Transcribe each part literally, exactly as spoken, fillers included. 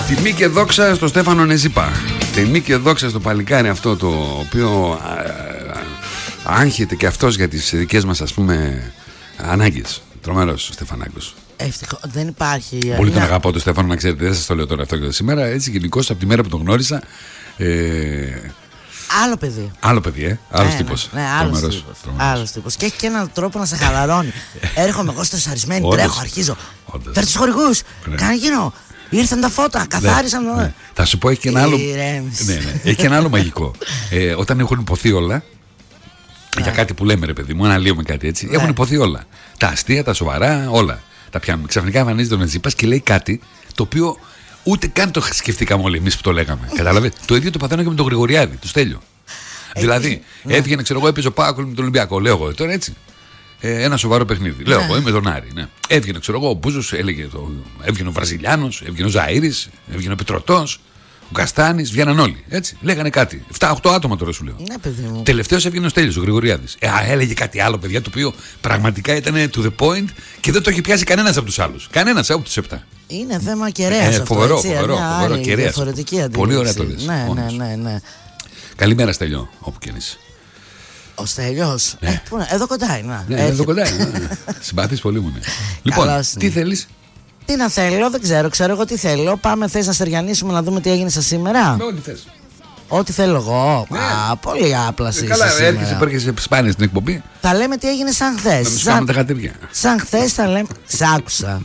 Τιμή και δόξα στο Στέφανο Νεζίπα. Τιμή και δόξα στο παλικάρι αυτό, το οποίο α, α, άγχεται και αυτός για τις δικές μας, ας πούμε, ανάγκες. Τρομερός ο Στεφανάκος. Ευτυχώς δεν υπάρχει. Πολύ τον αγαπάω τον Στέφανο, να ξέρετε. Δεν σας το λέω τώρα αυτό και σήμερα. Έτσι γενικώς από τη μέρα που τον γνώρισα. Ε, Άλλο παιδί. Άλλο παιδί, ε. Άλλος ναι, τύπος. Ναι, ναι, άλλος τύπος. Άλλος τύπος. Και έχει και έναν τρόπο να σε χαλαρώνει. Έρχομαι εγώ στρεσαρισμένη, τρέχω, αρχίζω. Φέρ' τους χορηγούς. Ναι. Κάνε εκείνο. Ήρθαν τα φώτα, καθάρισαν. Ναι, ναι. Θα σου πω, έχει και ένα άλλο. Ναι, ναι. Έχει και ένα άλλο μαγικό. Ε, όταν έχουν υποθεί όλα. Ναι. Για κάτι που λέμε, ρε παιδί μου, αναλύουμε κάτι έτσι. Ναι. Έχουν υποθεί όλα. Τα αστεία, τα σοβαρά, όλα. Τα πιάνουμε. Ξαφνικά εμφανίζεται ο Νεζίπας και λέει κάτι το οποίο ούτε καν το σκεφτήκαμε όλοι εμείς που το λέγαμε. Κατάλαβε. Το ίδιο το παθαίνω και με τον Γρηγοριάδη, του Στέλιο. Ε, δηλαδή, ναι. Έβγαινε, ξέρω εγώ, έπαιζε ο Πάκολ με τον Ολυμπιακό. Λέω εγώ, τώρα έτσι. Ε, ένα σοβαρό παιχνίδι. Λέω εγώ, είμαι τον Άρη. Ναι. Έβγαινε, ξέρω εγώ, ο Μπούζος, έλεγε το. Έβγαινε ο Βραζιλιάνος, έβγαινε ο Ζαΐρης, έβγαινε ο Πετρωτός, ο Καστάνης, βγαίναν όλοι. Έτσι. Λέγανε κάτι. εφτά οκτώ άτομα τώρα σου λέω. Ναι, παιδί μου. Τελευταίος έβγαινε ο Στέλιος, ο Γρηγοριάδης. Ε, α, έλεγε κάτι άλλο, παιδιά, το οποίο πραγματικά ήταν to the point και δεν το είχε πιάσει κανένας από τους άλλους. Κανένας από τους επτά. Είναι θέμα κεραίας. Ε, φοβερό, αυτό, φοβερό, φοβερό κεραίας. Πολύ ωραία το λες. Ναι, ναι, ναι, ναι. Καλημέρα, Στέλιο, όπου και είσαι. Ο Στέλιος. Ναι. Ε, πού είναι, εδώ κοντά είναι. Ναι, εδώ κοντά είναι. Συμπαθείς πολύ μου, ναι. Λοιπόν, τι θέλεις? Τι να θέλω, δεν ξέρω. Ξέρω εγώ τι θέλω. Πάμε, θες να στεριανίσουμε να δούμε τι έγινε σας σήμερα? Με ό,τι θες. Ό,τι θέλω εγώ. Ναι. Α, πολύ άπλαση. Καλά, έρχεσαι, έρχεσαι σπάνια στην εκπομπή. Θα λέμε τι έγινε σαν χθες. Να μην σαν... τα χατήρια. Σαν χθες θα λέμε. Σ' άκουσα.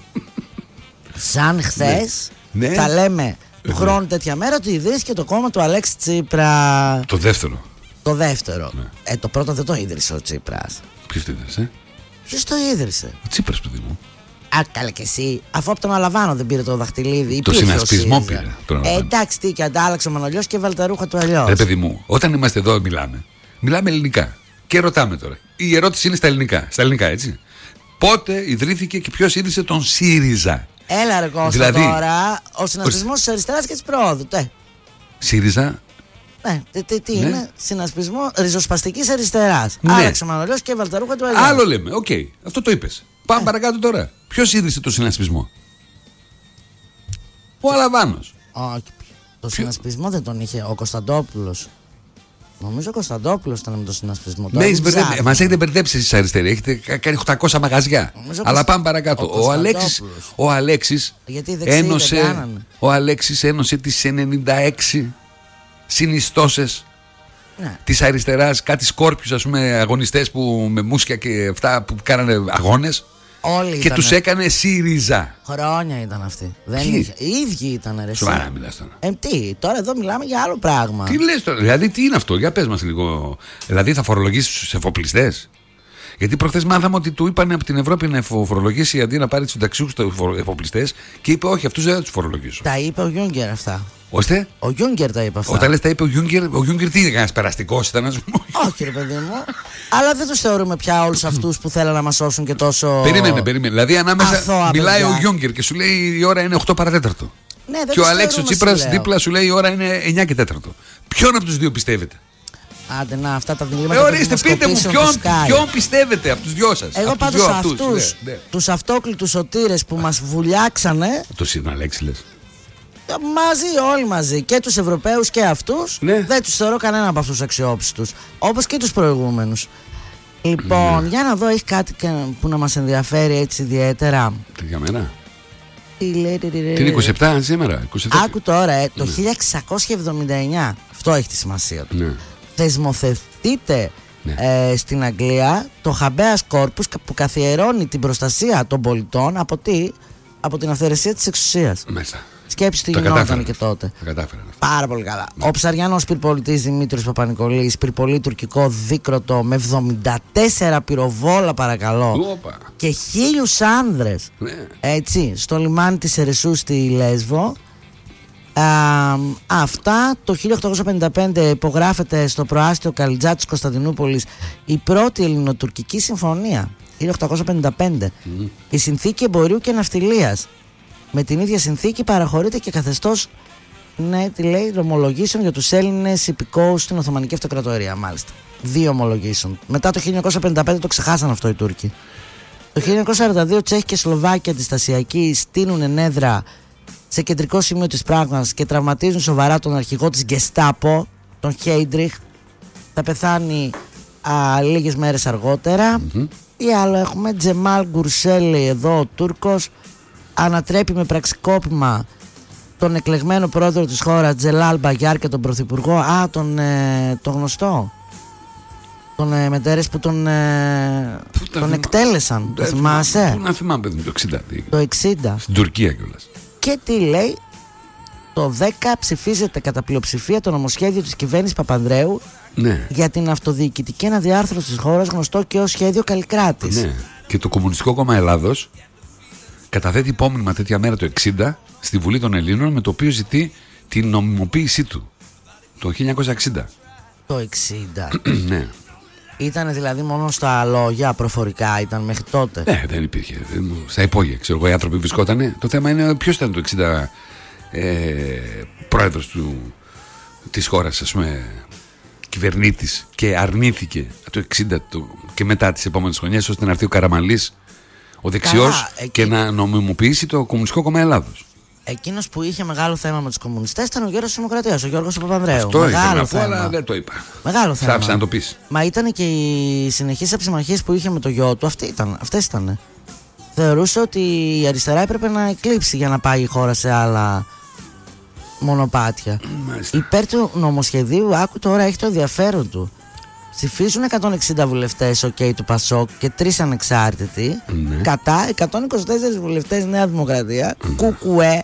Σαν χθες ναι. θα λέμε του χρόνου τέτοια μέρα ότι ιδρύθηκε το κόμμα του Αλέξη Τσίπρα. Το δεύτερο. Το δεύτερο. Ναι. Ε, το πρώτο δεν το ίδρυσε ο Τσίπρας. Ποιος το ίδρυσε? Ποιος το ίδρυσε? Ο Τσίπρας, παιδί μου. Α, καλά και εσύ. Αφού από τον Αλαβάνο δεν πήρε το δαχτυλίδι. Το συνασπισμό πήρε. Ε, εντάξει, τι και αντάλλαξε ο Μανολιός και έβαλε τα ρούχα του αλλιώς. Ρε παιδί μου, όταν είμαστε εδώ μιλάμε. Μιλάμε ελληνικά. Και ρωτάμε τώρα. Η ερώτηση είναι στα ελληνικά. Στα ελληνικά, έτσι. Πότε ιδρύθηκε και ποιος ίδρυσε τον ΣΥΡΙΖΑ? Έλα ρε Κώστα δηλαδή, τώρα. Ο συνασπισμός ο... της αριστεράς και της προόδου. Τε. ΣΥΡΙΖΑ. Ναι, τι, τι, τι ναι. είναι? Συνασπισμό ριζοσπαστικής αριστεράς. Ναι. Άλλαξε ο Μανολιός και έβαλε τα ρούχα του αλλιώς. Άλλο λέμε. Οκ. Okay. Αυτό το είπες. Πάμε ε. παρακάτω τώρα. Ποιος ίδρυσε το συνασπισμό? Ο Αλαβάνος. Όχι. Το Ποιο? συνασπισμό δεν τον είχε ο Κωνσταντόπουλος. Νομίζω ο Κωνσταντόπουλος ήταν με το συνασπισμό. Μπερδε... Μας έχετε μπερδέψει εσείς αριστεροί. Έχετε κάνει οκτακόσια μαγαζιά. Νομίζω Αλλά πάμε παρακάτω. Ο, ο, Αλέξης, ο Αλέξης ένωσε, ο Αλέξης ένωσε τις ενενήντα έξι συνιστώσεις ναι. της αριστεράς. Κάτι σκόρπιους, ας πούμε, αγωνιστές που με μουσια και αυτά που κάνανε αγώνες. Όλοι και ήτανε... τους έκανε ΣΥΡΙΖΑ. Χρόνια ήταν αυτοί. Δεν είχε... Οι ίδιοι ήταν ρε. Σοβαρά μιλάς τώρα. Ε, τι, τώρα εδώ μιλάμε για άλλο πράγμα. Τι λες τώρα, δηλαδή τι είναι αυτό, για πες μας λίγο. Δηλαδή θα φορολογήσεις τους εφοπλιστές? Γιατί προχθές μάθαμε ότι του είπαν από την Ευρώπη να φορολογήσει αντί να πάρει τους συνταξιούχους εφοπλιστές και είπε όχι, αυτούς δεν θα τους φορολογήσω. Τα είπε ο Γιούγκερ αυτά. Ώστε? Ο Γιούγκερ τα είπε αυτά. Όταν λες τα είπε ο Γιούγκερ, ο Γιούγκερ τι είναι, ένας περαστικός ήταν, ας πούμε? Όχι, ρε παιδί μου. Αλλά δεν τους θεωρούμε πια όλους αυτούς που θέλουν να μας σώσουν και τόσο. Περίμενε, περίμενε. Δηλαδή ανάμεσα αθώα, μιλάει παιδιά. ο Γιούγκερ και σου λέει η ώρα είναι οκτώ παρά τέταρτο. Ναι, δεν και ο Αλέξης Τσίπρας δίπλα σου λέει η ώρα είναι εννιά και τέταρτο. Ποιον από τους δύο πιστεύετε? Άντε να, αυτά τα διλήμματα. Ε, ορίστε, πείτε μου, ποιον, ποιον πιστεύετε από τους δυο σας? Εγώ πάντως σε αυτούς, ναι, ναι. τους αυτόκλητους σωτήρες που μας βουλιάξανε. Το είναι Αλέξη λες? Μαζί, όλοι μαζί. Και τους Ευρωπαίους και αυτούς. Ναι. Δεν τους θεωρώ κανένα από αυτούς αξιόπιστους. Όπως και τους προηγούμενους. Λοιπόν, ναι. για να δω, έχει κάτι που να μας ενδιαφέρει έτσι ιδιαίτερα. Τι για μένα? Τι λέει, τι είναι είκοσι επτά σήμερα? είκοσι επτά. Άκου τώρα, ε, το ναι. χίλια εξακόσια εβδομήντα εννιά. Αυτό έχει τη σημασία του. Ναι. Θεσμοθετείται ναι. ε, στην Αγγλία το Habeas Corpus που καθιερώνει την προστασία των πολιτών από, τι? από την αυθαιρεσία της εξουσίας. Μέσα. Σκέψου τι γινόταν και τότε. Τα κατάφεραν. Πάρα πολύ καλά. Ναι. Ο ψαριανός πυρπολιτής Δημήτρης Παπα-Νικολής πυρπολεί τουρκικό δίκροτο με εβδομήντα τέσσερα πυροβόλα, παρακαλώ. Οπα. Και χίλιους άνδρες. Ναι. Έτσι, στο λιμάνι της Ερεσού στη Λέσβο. Α, αυτά το χίλια οκτακόσια πενήντα πέντε υπογράφεται στο προάστιο Καλιτζά της Κωνσταντινούπολης η πρώτη ελληνοτουρκική συμφωνία. χίλια οκτακόσια πενήντα πέντε. Mm. Η συνθήκη εμπορίου και ναυτιλίας. Με την ίδια συνθήκη παραχωρείται και καθεστώς, ναι, τι λέει, ομολογήσεων για τους Έλληνες υπηκόους στην Οθωμανική Αυτοκρατορία. Μάλιστα. Δύο ομολογήσεων. Μετά το χίλια εννιακόσια πενήντα πέντε το ξεχάσαν αυτό οι Τούρκοι. Το χίλια εννιακόσια σαράντα δύο Τσέχοι και Σλοβάκοι αντιστασιακοί στείνουν ενέδρα σε κεντρικό σημείο της πράγματος και τραυματίζουν σοβαρά τον αρχηγό της Γκεστάπο, τον Χέιντριχ. Θα πεθάνει α, λίγες μέρες αργότερα. Mm-hmm. Ή άλλο έχουμε, Τζεμάλ Γκουρσέλη εδώ, ο Τούρκος, ανατρέπει με πραξικόπημα τον εκλεγμένο πρόεδρο της χώρας Τζελάλ Μπαγιάρ και τον πρωθυπουργό, α, τον, ε, τον γνωστό, τον ε, Μετέρες που τον, ε, που τον θυμά... εκτέλεσαν, το θυμάσαι? Πού να θυμάμαι, παιδί μου, το εξήντα. Το εξήντα. Στην Τουρκία κιόλας. Και τι λέει? Το δέκα ψηφίζεται κατά πλειοψηφία το νομοσχέδιο της κυβέρνησης Παπανδρέου, ναι, για την αυτοδιοικητική αναδιάρθρωση της χώρας, γνωστό και ως σχέδιο Καλλικράτης. Ναι. Και το Κομμουνιστικό Κόμμα Ελλάδος καταθέτει υπόμνημα τέτοια μέρα το εξήντα στη Βουλή των Ελλήνων, με το οποίο ζητεί την νομιμοποίησή του το χίλια εννιακόσια εξήντα. Το εξήντα. Ναι. Ήταν δηλαδή μόνο στα λόγια, προφορικά ήταν μέχρι τότε? Ναι, δεν υπήρχε. Στα υπόγεια, ξέρω εγώ, οι άνθρωποι βρισκότανε. Το θέμα είναι ποιος ήταν το εξήντα ε, πρόεδρος του, της χώρας, ας πούμε, κυβερνήτης, και αρνήθηκε το εξήντα το, και μετά τις επόμενες χρονιές, ώστε να έρθει ο Καραμανλής, ο δεξιός, εκεί, και να νομιμοποιήσει το Κομμουνιστικό Κόμμα Ελλάδος. Εκείνος που είχε μεγάλο θέμα με τους κομμουνιστές ήταν ο γέρος της Δημοκρατίας, ο Γιώργος Παπανδρέου. Αυτό ήθελα να πω, αλλά δεν το είπα. Μεγάλο θέμα. Άφησα να το πεις. Μα ήταν και οι συνεχείς αψημαχίες που είχε με το γιο του, αυτοί ήταν, αυτές ήταν. Θεωρούσε ότι η αριστερά έπρεπε να εκλείψει για να πάει η χώρα σε άλλα μονοπάτια. Μάλιστα. Υπέρ του νομοσχεδίου, άκου τώρα, έχει το ενδιαφέρον του. Ψηφίζουν εκατόν εξήντα βουλευτές OK του Πασόκ και τρεις ανεξάρτητοι. Ναι. Κατά εκατόν είκοσι τέσσερις βουλευτές Νέα Δημοκρατία, ναι. Κουκουέ,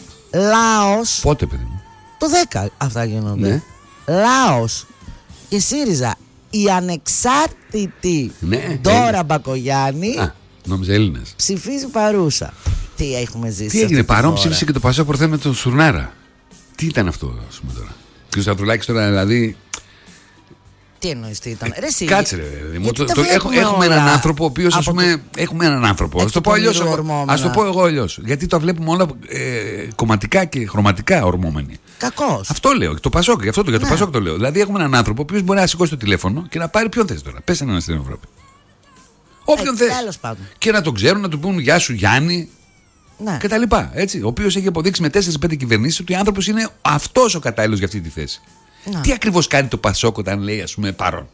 Λάος. Πότε, παιδί μου? Το δέκα αυτά γίνονται. Ναι. Λάος και ΣΥΡΙΖΑ. Οι ανεξάρτητοι, ναι, Ντόρα Μπακογιάννη. Α, νόμιζα Έλληνες. Ψηφίζει παρούσα. Τι έχουμε ζήσει? Τι έγινε, παρόν ψήφισε και το Πασόκ προχθές με τον Στουρνάρα. Τι ήταν αυτό, ας πούμε, τώρα? Και ο Σταυρουλάκης τώρα, δηλαδή. Τι εννοείς, τι ήταν? Ρε, εσύ, κάτσε, ρε. Μου, το, το, έχουμε, έχουμε έναν άνθρωπο ο οποίος, ας πούμε, το... έχουμε έναν άνθρωπο. Ας το πω αλλιώς. Ας το πω εγώ αλλιώς. Γιατί το βλέπουμε όλα ε, κομματικά και χρωματικά ορμόμενοι. Κακός. Αυτό λέω. Το Πασόκ, γι' αυτό το, για το, ναι, Πασόκ το λέω. Δηλαδή έχουμε έναν άνθρωπο ο οποίος μπορεί να σηκώσει το τηλέφωνο και να πάρει ποιον θες τώρα. Πες έναν στην Ευρώπη. Όποιον θες. Και να τον ξέρουν, να του πούν γεια σου Γιάννη. Ναι. Και τα λοιπά, έτσι. Ο οποίος έχει αποδείξει με τέσσερις πέντε κυβερνήσεις ότι ο άνθρωπος είναι αυτός ο κατάλληλος για αυτή τη θέση. Να. Τι ακριβώς κάνει το Πασόκ όταν λέει, ας πούμε, παρόν?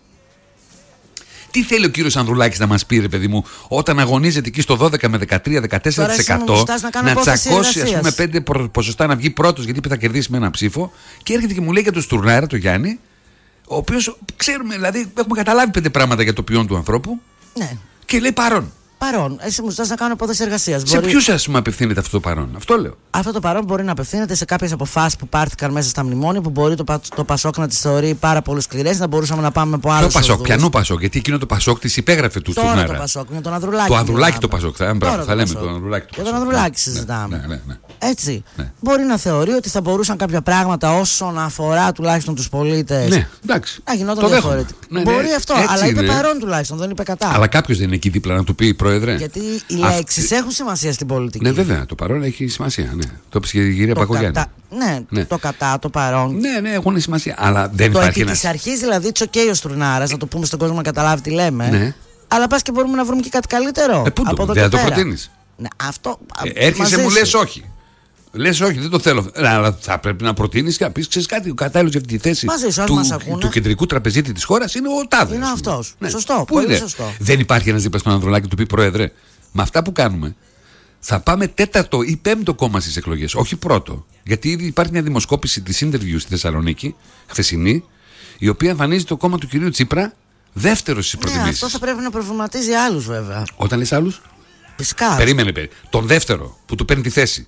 Τι θέλει ο κύριος Ανδρουλάκης να μας πει, ρε παιδί μου, όταν αγωνίζεται εκεί στο δώδεκα με δεκατρία δεκατέσσερα τοις εκατό να, να τσακώσει, ας πούμε, πέντε ποσοστά να βγει πρώτος, γιατί θα κερδίσει με ένα ψήφο, και έρχεται και μου λέει για τον Στουρνάρα, τον Γιάννη, ο οποίος ξέρουμε, δηλαδή, έχουμε καταλάβει πέντε πράγματα για το ποιόν του ανθρώπου, ναι, και λέει παρόν. Παρόν. Εσύ μου ζητάς να κάνω απόδοση εργασίας. Σε μπορεί... ποιους, ας πούμε, απευθύνεται αυτό το παρόν? Αυτό λέω. Αυτό το παρόν μπορεί να απευθύνεται σε κάποιες αποφάσεις που πάρθηκαν μέσα στα μνημόνια, που μπορεί το, το Πασόκ να τις θεωρεί πάρα πολύ σκληρές. Να μπορούσαμε να πάμε από άλλους. Ποιο Πασόκ, ποιανού Πασόκ? Γιατί εκείνο το Πασόκ της υπέγραφε του Στουρνάρα. Τώρα το Πασόκ, είναι τον Ανδρουλάκη. Το Ανδρουλάκη το Πασόκ, θα, θα, θα λέμε. Το Ανδρουλάκη το Για τον Ανδρουλάκη συζητάμε. Ναι, ναι, ναι. Έτσι. Ναι. Μπορεί να θεωρεί ότι θα μπορούσαν κάποια πράγματα όσον αφορά τουλάχιστον τους πολίτες. Ναι, εντάξει. Να γινόταν διαφορετικά. Ναι, ναι, μπορεί αυτό, αλλά είπε παρόν τουλάχιστον, δεν είπε κατά. Αλλά κάποιος δεν είναι εκεί δίπλα να του πει, Πρόεδρε. Γιατί οι λέξεις έχουν σημασία στην πολιτική. Ναι, βέβαια, το παρόν έχει σημασία. Ναι. Το είπε και η κυρία Πακογιάννη. Κατα... Ναι, ναι, το κατά, το παρόν. Ναι, ναι, έχουν σημασία. Αλλά δεν το υπάρχει. Το επί της αρχής δηλαδή τσοκέει ο Στουρνάρας, να το πούμε στον κόσμο να καταλάβει τι λέμε. Ναι. Αλλά πας και μπορούμε να βρούμε και κάτι καλύτερο. Ε, πού το, δεν το προτείνεις. Ναι, αυτό. Ε, έρχεσαι, μου λες όχι. Λες όχι, δεν το θέλω. Αλλά θα πρέπει να προτείνεις και να πεις, ξέρεις κάτι, ο κατάλληλος για αυτή τη θέση του, του κεντρικού τραπεζίτη της χώρας είναι ο τάδε. Είναι αυτός. Ναι. Σωστό. Πολύ είναι? Σωστό. Δεν υπάρχει ένας δίπλα στον Ανδρουλάκη του πει, Πρόεδρε, με αυτά που κάνουμε θα πάμε τέταρτο ή πέμπτο κόμμα στις εκλογές. Όχι πρώτο. Γιατί ήδη υπάρχει μια δημοσκόπηση της Interview στη Θεσσαλονίκη, χθεσινή, η οποία εμφανίζει το κόμμα του κυρίου Τσίπρα δεύτερο στις προτιμήσεις. Ναι, αυτό θα πρέπει να προβληματίζει άλλους, βέβαια. Όταν λες άλλους. Φυσικά. Περίμενε, περί. Τον δεύτερο που του παίρνει τη θέση.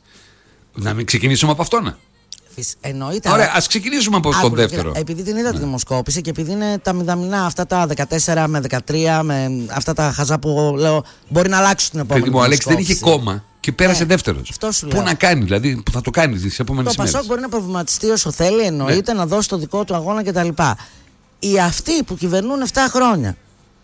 Να μην ξεκινήσουμε από αυτό, να. Εννοείται. Ωραία, ας ξεκινήσουμε από τον δεύτερο. Κοίτα, επειδή την είδα ναι. τη δημοσκόπηση και επειδή είναι τα μηδαμινά αυτά τα δεκατέσσερα με δεκατρία, με αυτά τα χαζά που λέω, μπορεί να αλλάξουν την επόμενη. Παιδί μου, ο Αλέξη δεν είχε κόμμα και πέρασε ναι, δεύτερος. Πού να κάνει, δηλαδή, που θα το κάνει τις επόμενες μέρες. Το Πασόκ μπορεί να προβληματιστεί όσο θέλει, εννοείται, ναι. να δώσει το δικό του αγώνα κτλ. Οι αυτοί που κυβερνούν επτά χρόνια,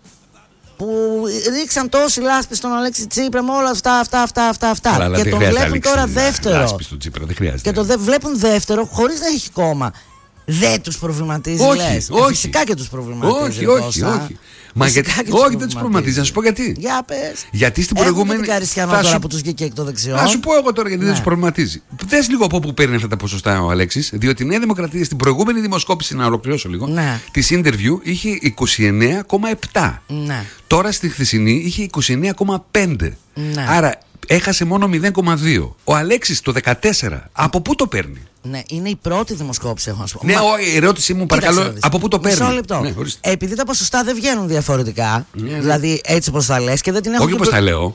που ρίξαν τόση λάσπη στον Αλέξη Τσίπρα με όλα αυτά, αυτά, αυτά, αυτά, αυτά. Αλλά, και τον βλέπουν τώρα δεύτερο. Λάσπη στον Τσίπρα, δεν χρειάζεται. Και τον δε, βλέπουν δεύτερο χωρίς να έχει κόμμα. Δεν τους προβληματίζει, όχι, λες. όχι. Ε, φυσικά και τους προβληματίζει. Όχι, όχι, όχι. Μα γιατί, όχι, δεν τους προβληματίζει. Να σου πω γιατί. Για πες. Γιατί στην προηγούμενη. Έχουν την Καριστιανό τώρα σου... που τους βγήκε εκ των δεξιών. Να σου πω εγώ τώρα γιατί ναι. δεν τους προβληματίζει. Δες λίγο από πού παίρνει αυτά τα ποσοστά ο Αλέξης. Διότι η Νέα Δημοκρατία στην προηγούμενη δημοσκόπηση, να ολοκληρώσω λίγο, ναι. τη interview είχε είκοσι εννέα κόμμα επτά. Ναι. Τώρα στη χθεσινή είχε είκοσι εννέα κόμμα πέντε. Ναι. Άρα έχασε μόνο μηδέν κόμμα δύο. Ο Αλέξης το δεκατέσσερα. Από πού το παίρνει? Ναι, είναι η πρώτη δημοσκόπηση, έχω να σου πω. Ναι, Μα... η ερώτησή μου, παρακαλώ, από πού το παίρνει? Μισό λεπτό. Ναι, επειδή τα ποσοστά δεν βγαίνουν διαφορετικά, ναι, δηλαδή έτσι όπως τα λες και δεν την έχω. Όχι όπως προ... τα λέω.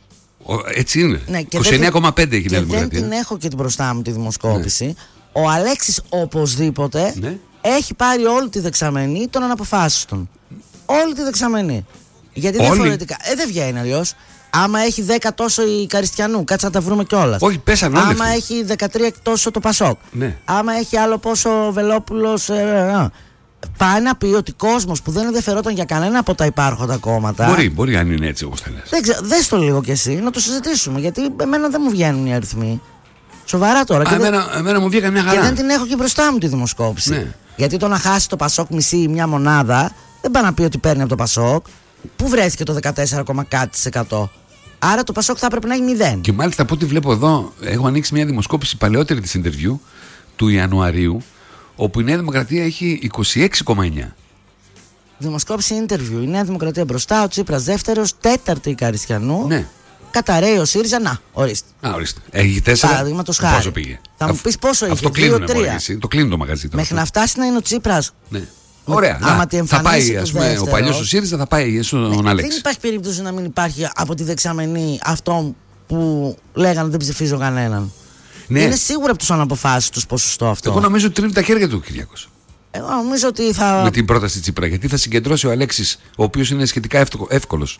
Έτσι είναι. Ναι, είκοσι εννέα κόμμα πέντε έχει η Νέα Δημοκρατία. Δεν την έχω και την μπροστά μου τη δημοσκόπηση. Ναι. Ο Αλέξης οπωσδήποτε ναι. έχει πάρει όλη τη δεξαμενή των αναποφάσιστων. Όλη τη δεξαμενή. Γιατί όλη. διαφορετικά. Ε, δεν βγαίνει αλλιώς. Άμα έχει δέκα τόσο η Καριστιανού, κάτσε να τα βρούμε κιόλας. Όχι, πέσαν όλοι. Άμα έχει δεκατρία τόσο το Πασόκ. Ναι. Άμα έχει άλλο πόσο ο Βελόπουλος. Ε, ε, πάει να πει ότι κόσμος που δεν ενδιαφερόταν για κανένα από τα υπάρχοντα κόμματα. Μπορεί, μπορεί αν είναι έτσι όπως τα λες. Δεν ξέρω, δες το λίγο κι εσύ να το συζητήσουμε. Γιατί εμένα δεν μου βγαίνουν οι αριθμοί. Σοβαρά τώρα. Α, και εμένα, δεν... εμένα μου βγήκαν μια χαρά. Και δεν την έχω και μπροστά μου τη δημοσκόπηση. Ναι. Γιατί το να χάσει το Πασόκ μισή ή μια μονάδα, δεν πάει να πει ότι παίρνει από το Πασόκ. Πού βρέθηκε το δεκατέσσερα, κάτι τοις εκατό. Άρα το Πασόκ θα έπρεπε να έχει μηδέν. Και μάλιστα από ό,τι βλέπω εδώ, έχω ανοίξει μια δημοσκόπηση παλαιότερη της interview του Ιανουαρίου, όπου η Νέα Δημοκρατία έχει είκοσι έξι κόμμα εννέα. Δημοσκόπηση interview. Η Νέα Δημοκρατία μπροστά, ο Τσίπρας δεύτερος, τέταρτη η Καριστιανού. Ναι. Καταραίει ο ΣΥΡΙΖΑ, να, ορίστε. Α, ορίστε. Έχει τέσσερα. Παραδείγματος χάρη. Πόσο πήγε? Θα μου πεις πόσο αυτό είχε, δύο τρία. Το κλείνει το μαγαζί τώρα. Μέχρι να φτάσει να είναι ο Τσίπρας. Ναι. Ωραία. Να, θα πάει, ας πούμε, ο παλιός ο ΣΥΡΙΖΑ θα πάει στον ναι, Αλέξη. Δεν υπάρχει περίπτωση να μην υπάρχει από τη δεξαμενή αυτό που λέγανε δεν ψηφίζω κανέναν. Ναι. Είναι σίγουρα από τους αναποφάσιστους ποσοστό αυτό. Εγώ νομίζω ότι τρίβει τα χέρια του ο Κυριάκος. Εγώ νομίζω ότι θα. Με την πρόταση Τσίπρα. Γιατί θα συγκεντρώσει ο Αλέξης, ο οποίος είναι σχετικά εύκολος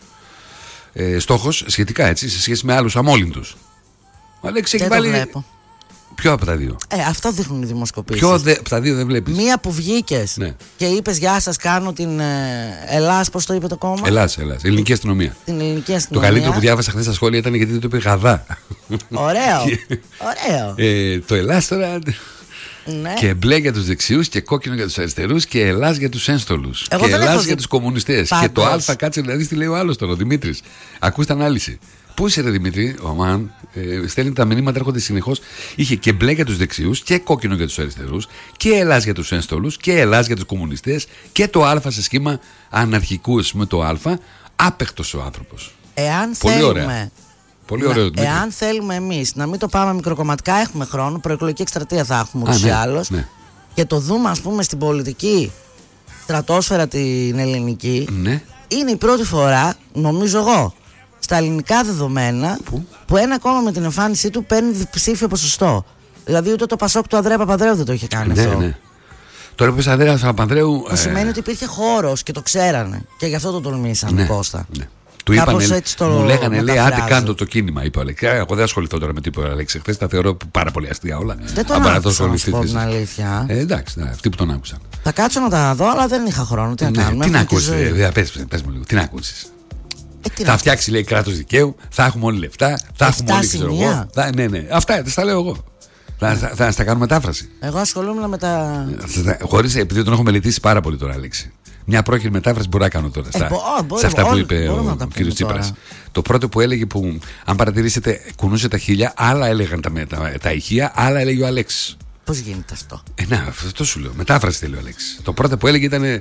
ε, στόχος, σχετικά έτσι, σε σχέση με άλλους αμόλυντους. Ο Αλέξης έχει βάλει. Ποιο από τα δύο? Ε, αυτό δείχνουν οι δημοσκοπήσεις. Ποιο δε, από τα δύο δεν βλέπεις? Μία που βγήκες ναι. και είπες γεια σας, κάνω την ε, Ελλάς, πώς το είπε το κόμμα? Ελλάς, Ελλάς. Ελληνική αστυνομία. Την ελληνική αστυνομία. Το καλύτερο που διάβασα χθες στα σχόλια ήταν γιατί το είπε Γαδά. Ωραίο. Ωραίο. Ε, το Ελλάς τώρα. Ναι. Και μπλε για τους δεξιούς και κόκκινο για τους αριστερούς και Ελλάς για τους ένστολους. Εγώ και Ελλάς δει... για τους κομμουνιστές. Πάντως. Και το Α κάτσε δηλαδή τι λέει ο άλλος τώρα, ο Δημήτρης. Ακούστε ανάλυση. Πού είσαι ρε Δημήτρη, ο Μαν, ε, στέλνει τα μηνύματα, έρχονται συνεχώς. Είχε και μπλε για τους δεξιούς και κόκκινο για τους αριστερούς και Ελλάς για τους ένστολους και Ελλάς για τους κομμουνιστές και το Α σε σχήμα αναρχικού με το Α. Άπεχτος ο άνθρωπος. Εάν Πολύ θέλουμε, ωραία. Πολύ ωραίο, να, εάν θέλουμε εμείς να μην το πάμε μικροκομματικά, έχουμε χρόνο, προεκλογική εκστρατεία θα έχουμε ούτως ή άλλως, ναι. και το δούμε ας πούμε στην πολιτική στρατόσφαιρα την ελληνική, ναι. είναι η πρώτη φορά, νομίζω εγώ, στα ελληνικά δεδομένα που, που ένα κόμμα με την εμφάνισή του παίρνει διψήφιο ποσοστό. Δηλαδή ούτε το Πασόκ του Ανδρέα Παπανδρέου δεν το είχε κάνει ναι, αυτό. Ναι. Τώρα που είσαι Ανδρέα Παπανδρέου. Που ε... σημαίνει ότι υπήρχε χώρος και το ξέρανε. Και γι' αυτό το τολμήσανε, ναι, Κώστα. Ναι. Του είπαν, μου λέγανε, λέει, άντε κάντε το κίνημα, είπε ο Αλέξη. Εγώ δεν ασχοληθώ τώρα με τίποτα, Αλέξη. Χθες τα θεωρώ πάρα πολύ αστεία όλα. Δεν τον άκουσα, να σου πω την αλήθεια. Ε, εντάξει, ναι, αυτοί που τον άκουσαν. Θα κάτσω να τα δω, αλλά δεν είχα χρόνο. Τι να ναι, κάνουμε. Τι να ακούσεις, πες μου λίγο, τι να ακούσεις. Ε, θα φτιάξει, λέει, κράτος δικαίου, θα έχουμε όλοι λεφτά, θα έχουμε όλοι, ξέρω εγώ. Ναι, ναι, αυτά τα λέω εγώ. Θα, θα, θα, θα κάνω μετάφραση. Εγώ ασχολούμαι με τα. Χωρίς, επειδή τον έχω μελετήσει πάρα πολύ τώρα, Αλέξη. Μια πρόχειρη μετάφραση μπορώ να κάνω τώρα. Ε, στα, μπο, μπορούμε, σε αυτά που όλοι, είπε ο, ο κ. Τσίπρας. Το πρώτο που έλεγε, που αν παρατηρήσετε, κουνούσε τα χείλια, άλλα έλεγαν τα, τα, τα ηχεία, άλλα έλεγε ο Αλέξης. Πώς γίνεται αυτό? Ε, να, αυτό σου λέω. Μετάφραση θέλει ο Αλέξης. Το πρώτο που έλεγε ήταν. Α,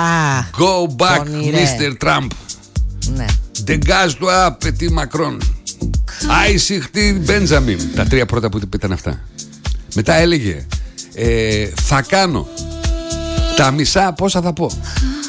Go back, μίστερ Trump. Ναι. Dégage-toi, petit Macron. Άισιχτη Μπέντζαμιν. Τα τρία πρώτα που ήταν αυτά. Μετά έλεγε ε, θα κάνω τα μισά πόσα θα πω.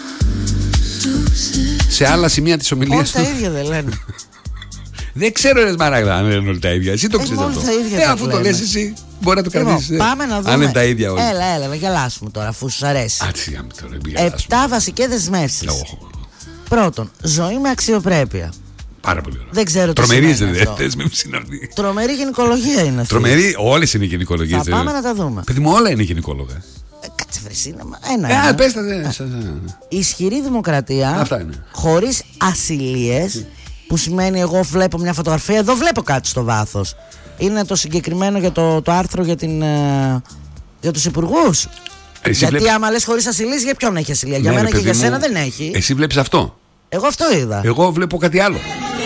Σε άλλα σημεία της ομιλίας του. Όλα τα ίδια δεν λένε. Δεν ξέρω ρε Σμαράγδα αν είναι όλα τα ίδια. Εσύ το ε, ξέρεις αυτό. Ε, αφού το λες εσύ μπορεί να το κρατήσεις. Λοιπόν, πάμε να δούμε. Αν είναι τα ίδια όλα. Έλα, έλα, να γελάσουμε τώρα αφού σου αρέσει. Άτσι, τώρα, Επτά βασικές δεσμεύσεις. Πρώτον, ζωή με αξιοπρέπεια. Πάρα πολύ ωραία. Δεν ξέρω τι σημαίνει αυτό. Τρομερή γυναικολογία είναι αυτή. Τρομερή, όλες είναι γυναικολογίες. Θα πάμε να τα δούμε. Παιδί μου, όλα είναι γυναικόλογα. Ε, κάτσε βρεσί, ένα. Ε, πες τα δε. Ισχυρή δημοκρατία. Αυτά είναι. Χωρίς ασυλίες. Που σημαίνει εγώ βλέπω μια φωτογραφία, εδώ βλέπω κάτι στο βάθος. Είναι το συγκεκριμένο για το, το άρθρο για, την, για τους υπουργούς. Εσύ Γιατί βλέπεις... άμα λες χωρίς ασυλίες, για ποιον έχει ασυλία? Για ναι, μένα και για μου... σένα δεν έχει. Εσύ βλέπεις αυτό. Εγώ αυτό είδα. Εγώ βλέπω κάτι άλλο.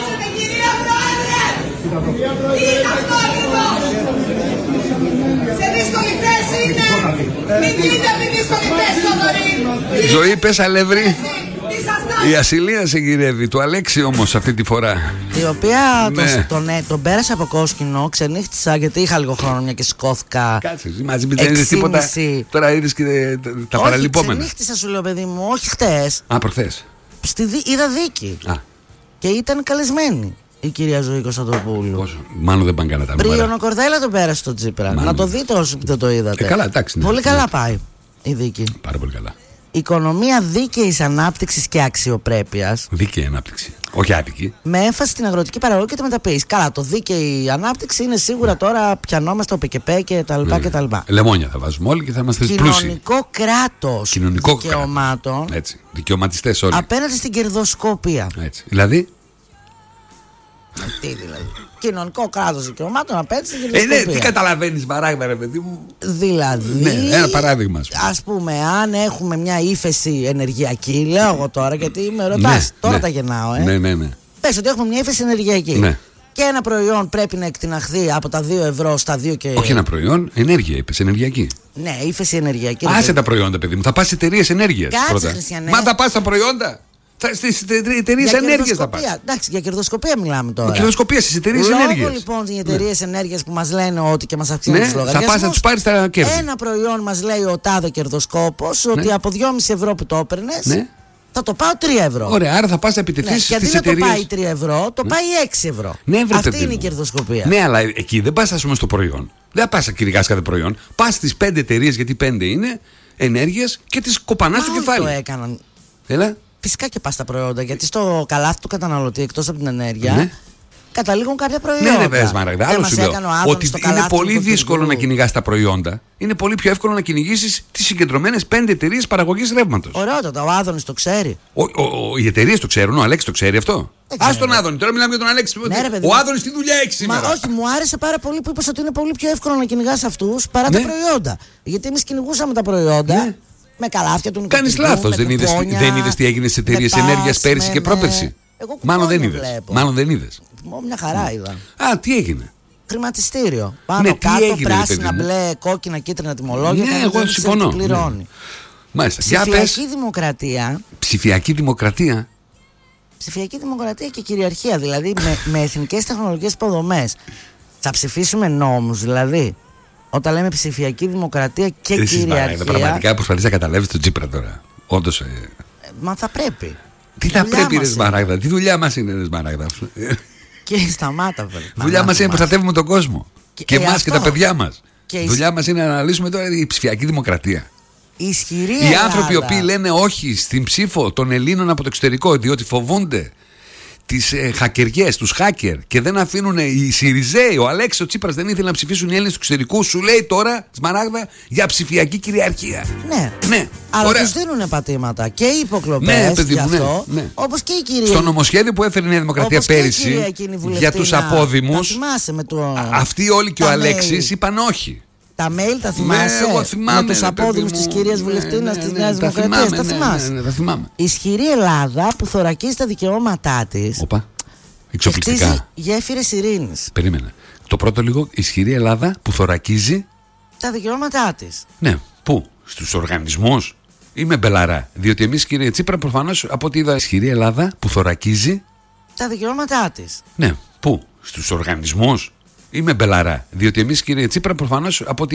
Σε δύσκολη θέση είναι. Μην δείτε μη δύσκολη θέση το δωρή. Ζωή, πες αλεύρι. Η ασυλία σε γυρεύει, του Αλέξη όμως αυτή τη φορά. Η οποία ναι. τον, τον, τον πέρασε από κόσκινο, ξενύχτησα γιατί είχα λίγο χρόνο μια και σηκώθηκα. Κάτσε, μαζί μην δεν είδες τίποτα. Τώρα είδες και τα όχι, παραλυπόμενα. Ξενύχτησα σου λέω παιδί μου, όχι χτες. Α, προχθές. Στη, είδα δίκη. Α. Και ήταν καλεσμένη η κυρία Ζωή Κωνσταντοπούλου. Πόσο, μάλλον δεν πάνε καλά τα νούμερα. Πρίωνο Κορδέλα τον πέρασε στο Τσίπρα. Μάλλον. Να το δείτε όσοι δεν το είδατε. Ε, καλά, εντάξει, ναι. Πολύ καλά πάει η δίκη. Πάρα πολύ καλά. Οικονομία δίκαιης ανάπτυξης και αξιοπρέπειας. Δίκαιη ανάπτυξη. Όχι άτικη. Με έμφαση στην αγροτική παραγωγή και τη μεταποίηση. Καλά, το δίκαιη ανάπτυξη είναι σίγουρα τώρα πιανόμαστε ο ΠΚΠ και τα λοιπά ναι. και τα λοιπά. Λεμόνια θα βάζουμε όλοι και θα είμαστε πλούσιοι. Κοινωνικό κράτος Κοινωνικό δικαιωμάτων. Κράτος. Έτσι. Δικαιωματιστές όλοι. Απέναντι στην κερδοσκοπία. Έτσι. Δηλαδή. Τι δηλαδή. Κοινωνικό κράτος δικαιωμάτων απέναντι στην κερδοσκοπία. Ε, ναι, τι καταλαβαίνεις, Μαράγδα, ρε παιδί μου. Δηλαδή. Ναι, ένα παράδειγμα. Ας πούμε, αν έχουμε μια ύφεση ενεργειακή, λέω εγώ τώρα, γιατί με ρωτάς, ναι, τώρα ναι. τα γεννάω, ε. Ναι, ναι, ναι. Πες ότι έχουμε μια ύφεση ενεργειακή. Ναι. Και ένα προϊόν πρέπει να εκτιναχθεί από τα δύο ευρώ στα δύο και. Όχι ένα προϊόν, ενέργεια είπες, ενεργειακή. Ναι, ύφεση ενεργειακή. Άσε τα προϊόντα, παιδί μου. Θα πας σε εταιρείες ενέργειας. Κάτσε, Χριστιανέ. Μα θα πας στα προϊόντα. Στις εταιρείες ενέργειας θα πας. Εντάξει, για κερδοσκοπία μιλάμε τώρα. Για κερδοσκοπία στις εταιρείες ενέργειας. Λόγω λοιπόν οι εταιρείες ναι. ενέργειας που μας λένε ότι και μας αυξάνουν ναι, τους λογαριασμούς. Θα πας να τους πάρεις τα κέρδη. Ένα προϊόν μας λέει ο τάδε κερδοσκόπος ναι. ότι από δυόμισι ευρώ που το έπαιρνες. Ναι. Θα το πάω τρία ευρώ. Ωραία, άρα θα πας να επιτεθείς ναι, στις εταιρείες. Και αντί εταιρείες... να το πάει τρία ευρώ, το ναι. πάει έξι ευρώ. Ναι, βρε, αυτή είναι η κερδοσκοπία. Ναι, αλλά εκεί δεν πας, ας πούμε, στο προϊόν. Δεν πας να κυνηγάς κάθε προϊόν. Πας στις πέντε εταιρείες, γιατί πέντε είναι ενέργειας και τις κοπανάς στο κεφάλι. Το έκαναν. Έλα. Φυσικά και πας στα προϊόντα, γιατί στο καλάθι του καταναλωτή, εκτός από την ενέργεια, ναι. καταλήγουν κάποια προϊόντα. Ναι, ναι, βέβαια, Μαραγδά. Άλλο σου λέω. Ότι είναι πολύ δύσκολο να κυνηγάς τα προϊόντα. Είναι πολύ πιο εύκολο να κυνηγήσεις τις συγκεντρωμένες πέντε εταιρείες παραγωγής ρεύματος. Ωραιότατα, ο Άδωνης το ξέρει. Ο, ο, ο, οι εταιρείες το ξέρουν, ο Αλέξης το ξέρει αυτό. Ας τον Άδωνη, τώρα μιλάμε για τον Αλέξη. Ναι, ρε, ο Άδωνης τι δουλειά έχει σήμερα. Μα όχι, μου άρεσε πάρα πολύ που είπες ότι είναι πολύ πιο εύκολο να κυνηγάς αυτούς παρά ναι. τα προϊόντα. Γιατί εμείς κυνηγούσαμε τα προϊόντα. Ναι. Με καλάθια του νοικοκυριού. Κάνεις λάθος. Δεν είδες, δεν είδες τι έγινε στις εταιρείες ενέργειας πέρυσι και πρόπερσι. Μάλλον δεν είδες. Μάλλον δεν είδες. Μια χαρά είδα. Α, τι έγινε. Χρηματιστήριο. Πάνω ναι, κάτω, έγινε, πράσινα, μπλε, κόκκινα, κίτρινα τιμολόγια. Ναι, εγώ συμφωνώ. Πληρώνει. Ναι. Μάλιστα. Ψηφιακή δημοκρατία. Ψηφιακή δημοκρατία. Ψηφιακή δημοκρατία και κυριαρχία. Δηλαδή με, με εθνικές τεχνολογικές υποδομές. Θα ψηφίσουμε νόμους, δηλαδή. Όταν λέμε ψηφιακή δημοκρατία και Εσύ κυριαρχία. Εσύ πραγματικά προσπαθείς να καταλάβεις τον Τσίπρα τώρα. Όντως. Ε... Μα θα πρέπει. Τι θα πρέπει, ρε Σμαράγδα. Τι δουλειά μας είναι, ρε Σμαράγδα. Και σταμάτα, βέβαια. Δουλειά μας είναι να προστατεύουμε τον κόσμο. Και, και εμάς και τα παιδιά μας. Και δουλειά μας είναι να αναλύσουμε τώρα η ψηφιακή δημοκρατία. Ισχυρή Οι Ελλάδα. άνθρωποι οι οποίοι λένε όχι στην ψήφο των Ελλήνων από το εξωτερικό, διότι φοβούνται τις ε, χακεριές, τους hacker και δεν αφήνουν οι Σιριζέοι, ο Αλέξης, ο Τσίπρας δεν ήθελε να ψηφίσουν οι Έλληνες του εξωτερικού, σου λέει τώρα, Σμαράγδα, για ψηφιακή κυριαρχία. Ναι, ναι. Αλλά τους δίνουν πατήματα και οι υποκλοπές ναι, παιδί, γι' αυτό, ναι, ναι. όπως και η κυρία. Στο νομοσχέδιο που έφερε η Νέα Δημοκρατία πέρυσι για τους απόδημους, αυτοί όλοι και ο Αλέξης είπαν όχι. Τα mail τα θυμάσαι ναι, θυμάμαι, με τους απόδημους της κυρίας ναι, Βουλευτίνας ναι, της ναι, Νέας ναι, Δημοκρατίας. Ναι, τα θυμάσαι. Ναι, ναι, ναι, τα θυμάμαι. Ισχυρή Ελλάδα που θωρακίζει τα δικαιώματά της. Οπα. Εξοπλιστικά. Γέφυρες ειρήνης. Περίμενε. Το πρώτο λίγο, ισχυρή Ελλάδα που θωρακίζει τα δικαιώματά της. Ναι, πού? Στους οργανισμούς ή με μπελαρά? Διότι εμείς, κύριε Τσίπρα, προφανώς από ό,τι είδα, ισχυρή Ελλάδα που θωρακίζει τα δικαιώματά της. Ναι, πού? Στους οργανισμούς ή με μπελαρά? Διότι εμείς, κύριε Τσίπρα, προφανώς από ό,τι